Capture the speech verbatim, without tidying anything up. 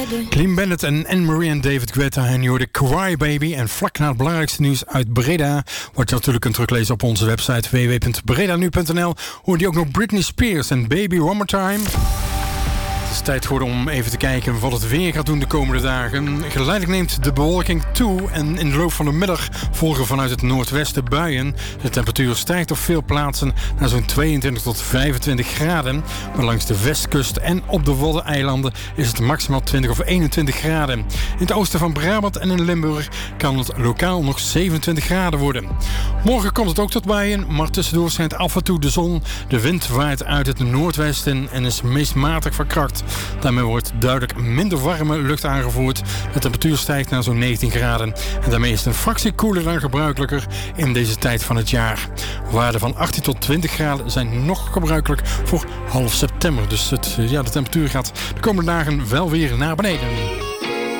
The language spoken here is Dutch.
Clean Bennett en Anne-Marie en David Guetta en je hoorde Cry Baby. En vlak na het belangrijkste nieuws uit Breda, wat je natuurlijk kunt teruglezen op onze website w w w punt breda nu punt n l, hoorde je ook nog Britney Spears en Baby One More Time. Het is tijd geworden om even te kijken wat het weer gaat doen de komende dagen. Geleidelijk neemt de bewolking toe en in de loop van de middag volgen vanuit het noordwesten buien. De temperatuur stijgt op veel plaatsen naar zo'n tweeëntwintig tot vijfentwintig graden. Maar langs de westkust en op de Waddeneilanden is het maximaal twintig of eenentwintig graden. In het oosten van Brabant en in Limburg kan het lokaal nog zevenentwintig graden worden. Morgen komt het ook tot buien, maar tussendoor schijnt af en toe de zon. De wind waait uit het noordwesten en is meest matig van kracht. Daarmee wordt duidelijk minder warme lucht aangevoerd. De temperatuur stijgt naar zo'n negentien graden. En daarmee is het een fractie koeler dan gebruikelijker in deze tijd van het jaar. Waarden van achttien tot twintig graden zijn nog gebruikelijk voor half september. Dus het, ja, de temperatuur gaat de komende dagen wel weer naar beneden.